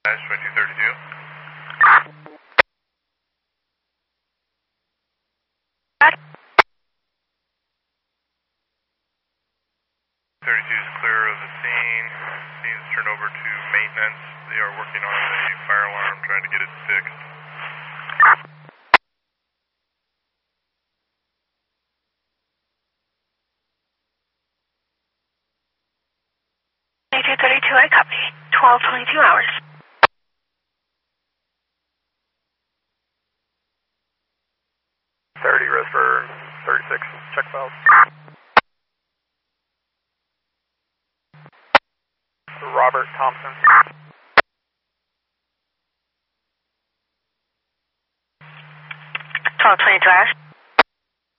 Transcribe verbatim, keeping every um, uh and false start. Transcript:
twenty-two thirty-two. thirty-two is clear of the scene. Scene's turned over to maintenance. They are working on the fire alarm, trying to get it fixed. twenty-two thirty-two, I copy. twelve twenty-two hours. thirty, rest for thirty-six, check valve. Robert Thompson. twelve twenty-two hours.